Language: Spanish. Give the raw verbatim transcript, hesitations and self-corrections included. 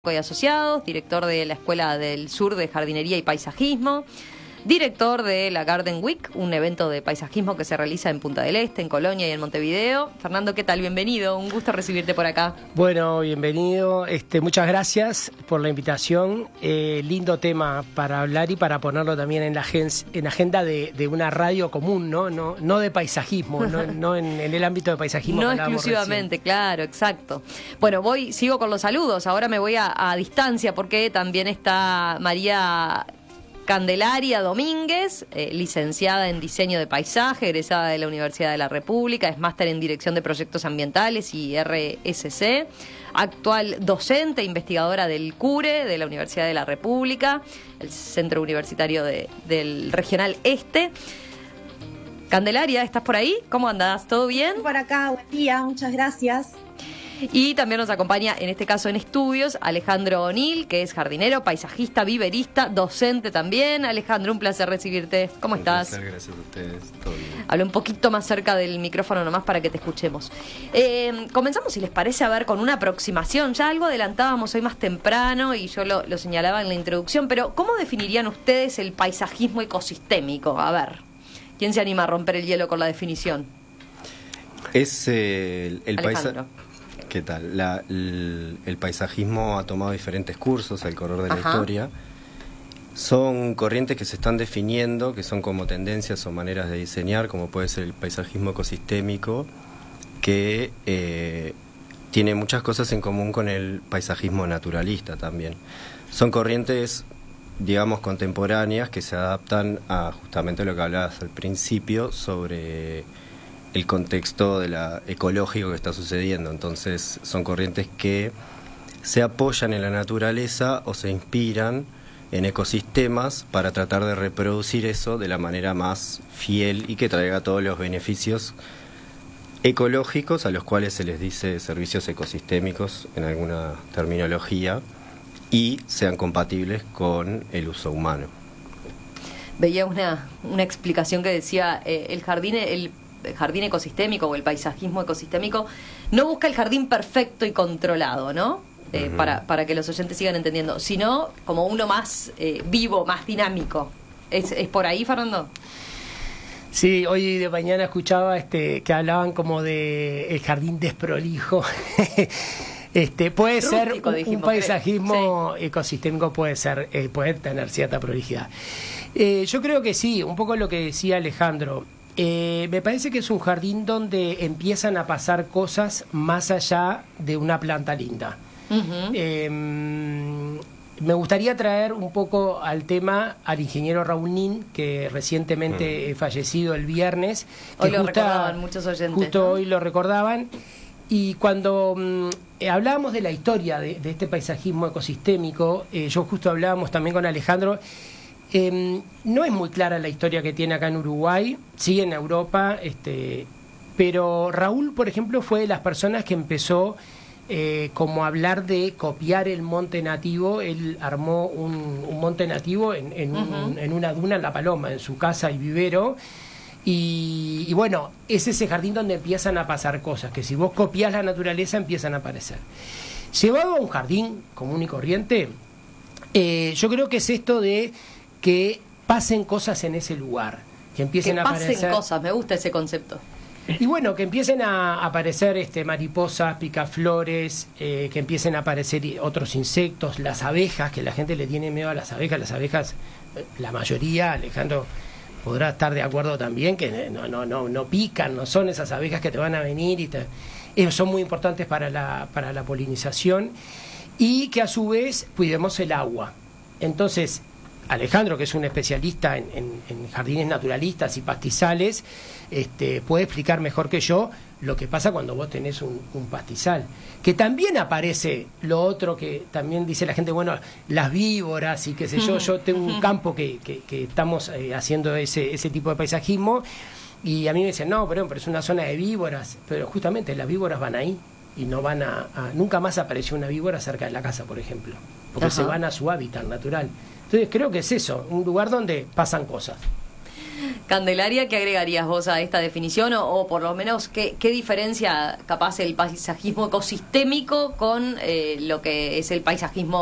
y Asociados, director de la Escuela del Sur de Jardinería y Paisajismo, director de la Garden Week, un evento de paisajismo que se realiza en Punta del Este, en Colonia y en Montevideo. Fernando, ¿qué tal? Bienvenido, un gusto recibirte por acá. Bueno, bienvenido, este, muchas gracias por la invitación, eh, lindo tema para hablar y para ponerlo también en la agen- en agenda de, de una radio común, no, no, no de paisajismo, no, no en, en el ámbito de paisajismo. No exclusivamente, recién. Claro, exacto. Bueno, voy, sigo con los saludos, ahora me voy a, a distancia porque también está María Candelaria Domínguez, eh, licenciada en Diseño de Paisaje, egresada de la Universidad de la República, es máster en Dirección de Proyectos Ambientales y R S C, actual docente, investigadora del CURE, de la Universidad de la República, el Centro Universitario de, del Regional Este. Candelaria, ¿estás por ahí? ¿Cómo andás? ¿Todo bien? Estoy por acá, buen día, muchas gracias. Y también nos acompaña, en este caso en estudios, Alejandro O'Neill, que es jardinero, paisajista, viverista, docente también. Alejandro, un placer recibirte. ¿Cómo un estás? Placer, gracias a ustedes. Todo bien. Habla un poquito más cerca del micrófono nomás para que te escuchemos. Eh, comenzamos, si les parece, a ver, con una aproximación. Ya algo adelantábamos hoy más temprano y yo lo, lo señalaba en la introducción, pero ¿cómo definirían ustedes el paisajismo ecosistémico? A ver, ¿quién se anima a romper el hielo con la definición? Es eh, el, el Alejandro. paisa... ¿Qué tal? La, el, el paisajismo ha tomado diferentes cursos al correr de la Ajá. historia. Son corrientes que se están definiendo, que son como tendencias o maneras de diseñar, como puede ser el paisajismo ecosistémico, que eh, tiene muchas cosas en común con el paisajismo naturalista también. Son corrientes, digamos, contemporáneas que se adaptan a justamente lo que hablabas al principio sobre el contexto de la ecológico que está sucediendo. Entonces son corrientes que se apoyan en la naturaleza o se inspiran en ecosistemas para tratar de reproducir eso de la manera más fiel y que traiga todos los beneficios ecológicos a los cuales se les dice servicios ecosistémicos en alguna terminología y sean compatibles con el uso humano. Veía una, una explicación que decía eh, el jardín, el el jardín ecosistémico o el paisajismo ecosistémico no busca el jardín perfecto y controlado, ¿no? Eh, uh-huh. para, para que los oyentes sigan entendiendo, sino como uno más eh, vivo, más dinámico. ¿Es, ¿Es por ahí, Fernando? Sí, hoy de mañana escuchaba este que hablaban como de el jardín desprolijo. Este puede Rústico, ser un, dijimos, un paisajismo sí. ecosistémico, puede ser eh, puede tener cierta prolijidad. Eh, yo creo que sí, un poco lo que decía Alejandro. Eh, me parece que es un jardín donde empiezan a pasar cosas más allá de una planta linda. Uh-huh. Eh, me gustaría traer un poco al tema al ingeniero Raúl Nin, que recientemente uh-huh. fallecido el viernes. Que hoy lo justa, recordaban muchos oyentes. Justo ¿no? hoy lo recordaban. Y cuando um, eh, hablábamos de la historia de, de este paisajismo ecosistémico, eh, yo justo hablábamos también con Alejandro. Eh, no es muy clara la historia que tiene acá en Uruguay, sí en Europa, este, pero Raúl, por ejemplo, fue de las personas que empezó eh, como a hablar de copiar el monte nativo. Él armó un, un monte nativo en, en, uh-huh. un, en una duna en La Paloma, en su casa y vivero, y, y bueno, es ese jardín donde empiezan a pasar cosas, que si vos copias la naturaleza empiezan a aparecer. Llevado a un jardín común y corriente, eh, yo creo que es esto de que pasen cosas en ese lugar, que empiecen que a aparecer... Que pasen cosas, me gusta ese concepto. Y bueno, que empiecen a aparecer este, mariposas, picaflores, eh, que empiecen a aparecer otros insectos, las abejas, que la gente le tiene miedo a las abejas. Las abejas, la mayoría, Alejandro podrá estar de acuerdo también, que no, no, no, no pican, no son esas abejas que te van a venir, y te, ellos son muy importantes para la, para la polinización, y que a su vez cuidemos el agua. Entonces, Alejandro, que es un especialista en, en, en jardines naturalistas y pastizales, este, puede explicar mejor que yo lo que pasa cuando vos tenés un, un pastizal. Que también aparece lo otro que también dice la gente, bueno, las víboras y qué sé yo. Yo tengo un campo que, que, que estamos eh, haciendo ese, ese tipo de paisajismo, y a mí me dicen, no, pero, pero es una zona de víboras. Pero justamente las víboras van ahí y no van a, a... Nunca más apareció una víbora cerca de la casa, por ejemplo, porque Ajá. se van a su hábitat natural. Entonces creo que es eso, un lugar donde pasan cosas. Candelaria, ¿qué agregarías vos a esta definición? O, o por lo menos, ¿qué, qué diferencia capaz el paisajismo ecosistémico con eh, lo que es el paisajismo